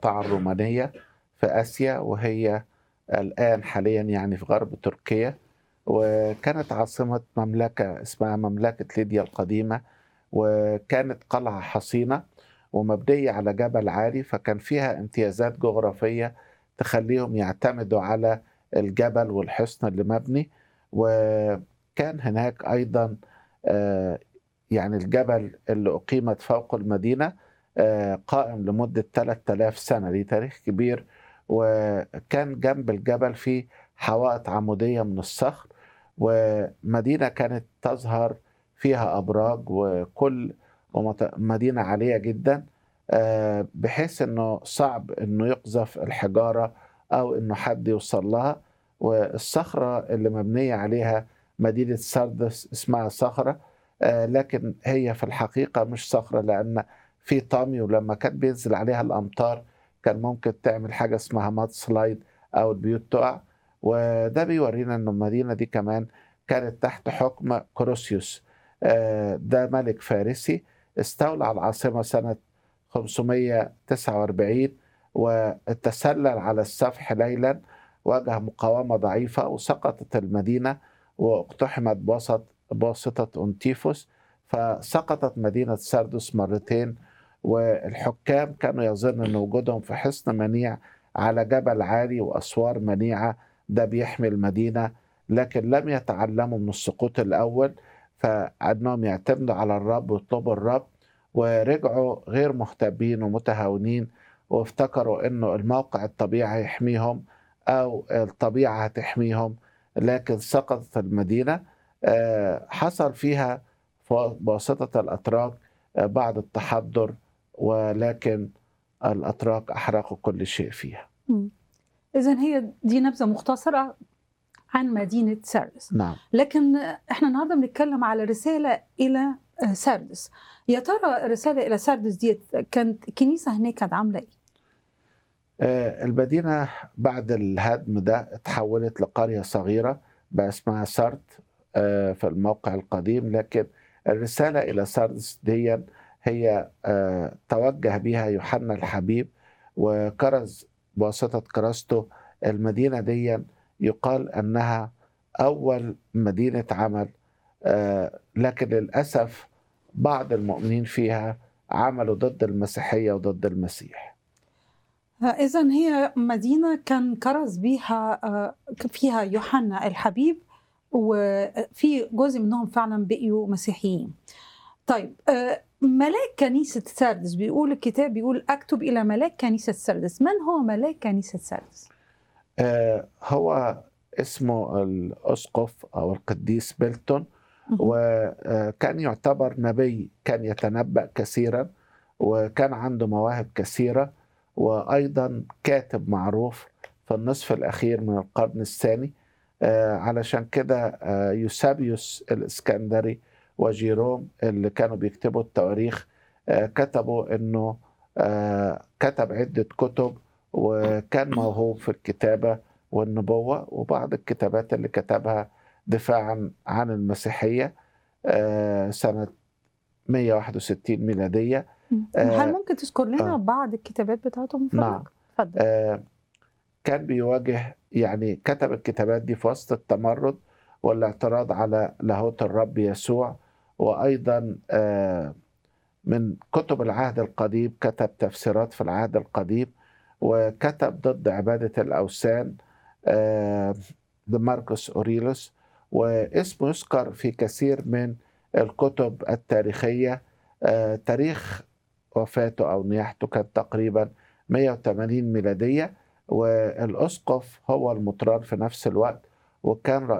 المقاطعة الرومانية في آسيا، وهي الآن حاليا يعني في غرب تركيا. وكانت عاصمة مملكة اسمها مملكة ليديا القديمة، وكانت قلعة حصينة ومبنية على جبل عالي، فكان فيها امتيازات جغرافية تخليهم يعتمدوا على الجبل والحصن اللي مبني. وكان هناك أيضا آه، يعني الجبل اللي أقيمت فوق المدينة قائم لمدة 3000 سنة، ليه تاريخ كبير. وكان جنب الجبل فيه حوائط عمودية من الصخر، ومدينة كانت تظهر فيها أبراج وكل مدينة عالية جدا، بحيث أنه صعب أنه يقذف الحجارة أو أنه حد يوصل لها. والصخرة اللي مبنية عليها مدينة سردس اسمها صخرة، لكن هي في الحقيقة مش صخرة، لأن في طمي، ولما كان بينزل عليها الأمطار كان ممكن تعمل حاجة اسمها ماد سلايد أو البيوت تقع. وده بيورينا أن المدينة دي كمان كانت تحت حكم كروسيوس، ده ملك فارسي استولى على العاصمة سنة 549، وتسلل على السفح ليلا، واجه مقاومة ضعيفة وسقطت المدينة، واقتحمت بواسطة أنتيفوس، فسقطت مدينة سردس مرتين. والحكام كانوا يظن أن وجودهم في حصن منيع على جبل عالي وأسوار منيعة ده بيحمي المدينة، لكن لم يتعلموا من السقوط الأول، فأنهم يعتمدوا على الرب ويطلبوا الرب، ورجعوا غير مهتبين ومتهاونين، وافتكروا أنه الموقع الطبيعي يحميهم أو الطبيعة هتحميهم. لكن سقطت المدينة، حصل فيها بواسطة الأتراك بعض التحضر، ولكن الأتراك أحرقوا كل شيء فيها. إذن هي دي نبذة مختصرة عن مدينة سردس. نعم. لكن احنا النهارده بنتكلم على رسالة إلى سردس. يا ترى رسالة إلى سردس دي كانت الكنيسة هناك كانت عاملة إيه؟ المدينة بعد الهدم ده اتحولت لقرية صغيرة بقى اسمها سرد في الموقع القديم. لكن الرسالة إلى سردس دي هي توجه بها يوحنا الحبيب، وكرز بواسطة كراسته المدينة دي يقال أنها أول مدينة عمل، لكن للأسف بعض المؤمنين فيها عملوا ضد المسيحية وضد المسيح. إذن هي مدينة كان كرز بيها فيها يوحنا الحبيب، وفي جزء منهم فعلا بقيوا مسيحيين. طيب، ملاك كنيسة سردس، بيقول الكتاب بيقول أكتب إلى ملاك كنيسة سردس. من هو ملاك كنيسة سردس؟ هو اسمه الأسقف أو القديس بيلتون، وكان يعتبر نبي، كان يتنبأ كثيرا، وكان عنده مواهب كثيرة، وأيضا كاتب معروف في النصف الأخير من القرن الثاني. علشان كده يوسابيوس الإسكندري وجيروم اللي كانوا بيكتبوا التواريخ كتبوا أنه كتب عدة كتب، وكان موهوب في الكتابة والنبوة، وبعض الكتابات اللي كتبها دفاعا عن المسيحية سنة 161 ميلادية. هل ممكن تذكر لنا بعض الكتابات بتاعته من فضلك؟ نعم. اتفضل. كان بيواجه، يعني كتب الكتابات دي في وسط التمرد والاعتراض على لاهوت الرب يسوع. وأيضا من كتب العهد القديم كتب تفسيرات في العهد القديم، وكتب ضد عبادة الأوثان ماركوس أوريلوس، واسمه يذكر في كثير من الكتب التاريخية. تاريخ وفاته أو نياحته كان تقريبا 180 ميلادية، والأسقف هو المطران في نفس الوقت، وكان